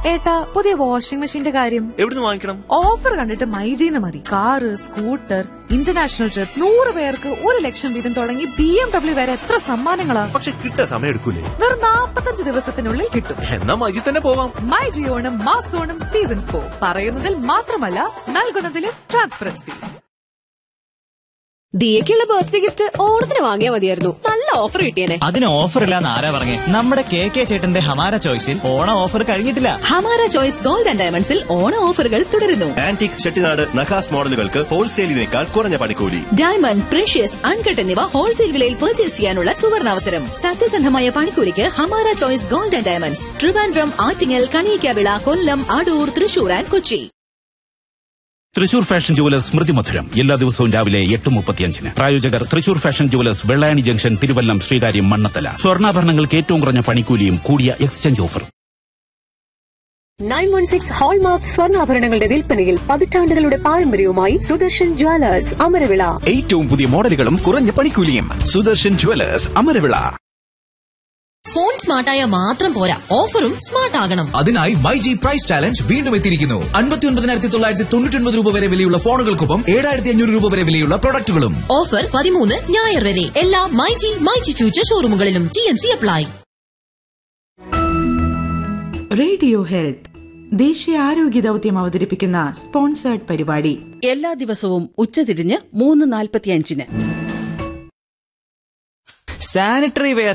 ഏട്ടാ, പുതിയ വാഷിംഗ് മെഷീന്റെ കാര്യം എവിടുന്ന് വാങ്ങിക്കണം? ഓഫർ കണ്ടിട്ട് മൈജിന്ന് മതി. കാറ്, സ്കൂട്ടർ, ഇന്റർനാഷണൽ ട്രിപ്പ്, 100 പേർക്ക് 1 ലക്ഷം വീതം തുടങ്ങി BMW വരെ എത്ര സമ്മാനങ്ങളാ. പക്ഷെ കിട്ടാൻ സമയം എടുക്കൂലേ? വെറും 45 ദിവസത്തിനുള്ളിൽ കിട്ടും. എന്നാ മൈജി തന്നെ പോകാം. മൈജി ഓണം മാസോണം സീസൺ 4 പറയുന്നതിൽ മാത്രമല്ല നൽകുന്നതിലും ട്രാൻസ്പെറൻസി. ദിയക്കുള്ള ബർത്ത്ഡേ ഗിഫ്റ്റ് ഓണത്തിന് വാങ്ങിയാൽ മതിയായിരുന്നു. നല്ല ഓഫർ കിട്ടിയേനെ. അതിന് ഓഫർ ഇല്ലാന്ന് ആരാ പറഞ്ഞേ? നമ്മുടെ കെ ചേട്ടന്റെ ഹമാര ചോയ്സിൽ ഓണ ഓഫർ കഴിഞ്ഞിട്ടില്ല. ഹമാര ചോയ്സ് ഗോൾഡ് ആൻഡ് ഡയമണ്ട്സിൽ ഓണ ഓഫറുകൾ തുടരുന്നു. ആന്റിക് ചെട്ടിനാട് നഖാസ് മോഡലുകൾക്ക് ഹോൾസെയിലിനേക്കാൾ കുറഞ്ഞ പണിക്കൂലി. ഡയമണ്ട്, പ്രഷ്യസ്, അൺകട്ട് എന്നിവ ഹോൾസെയിൽ വിലയിൽ പർച്ചേസ് ചെയ്യാനുള്ള സുവർണാവസരം. സത്യസന്ധമായ പണിക്കൂലിക്ക് Hamara choice gold and diamonds, Trivandrum, Attingal, Kaliyakkavilai, Kollam, Adoor, Thrissur and Kochi. Thrissur fashion jewellers സ്മൃതി മധുരം എല്ലാ ദിവസവും രാവിലെ 8:35. പ്രായോജകർ Thrissur fashion jewellers, Vellayani junction, Thiruvallam, Sreekaryam, Mannathala. സ്വർണ്ണാഭരണങ്ങൾക്ക് ഏറ്റവും കുറഞ്ഞ പണിക്കൂലിയും കൂടിയ എക്സ്ചേഞ്ച് ഓഫറും. 916 ഹോൾമാർക്ക് സ്വർണ്ണാഭരണങ്ങളുടെ വിൽപ്പനയിൽ പതിറ്റാണ്ടുകളുടെ പാരമ്പര്യവുമായി സുദർശൻ ജ്വല്ലേഴ്സ്, അമരവിള. ഏറ്റവും പുതിയ മോഡലുകളും കുറഞ്ഞ പണിക്കൂലിയും. സുദർശൻ ജ്വല്ലേഴ്സ്, അമരവിള. ഫോൺ സ്മാർട്ടായ മാത്രം പോരാ, ഓഫറും സ്മാർട്ട് ആകണം. അതിനായി മൈജി പ്രൈസ് ചാലഞ്ച് വീണ്ടും എത്തിയിരിക്കുന്നു. 59,999 രൂപ വരെ വിലയുള്ള ഫോണുകൾക്കൊപ്പം 7,500 രൂപ വരെ വിലയുള്ള പ്രൊഡക്റ്റുകളും. ഓഫർ 13 ഞായർ വരെ എല്ലാ myG future ഷോറൂമുകളിലും. TNC apply. Radio health ദേശീയ ആരോഗ്യ ദൌത്യം അവതരിപ്പിക്കുന്ന സ്പോൺസേർഡ് പരിപാടി എല്ലാ ദിവസവും ഉച്ചതിരിഞ്ഞ് 3:45. Sanitary ware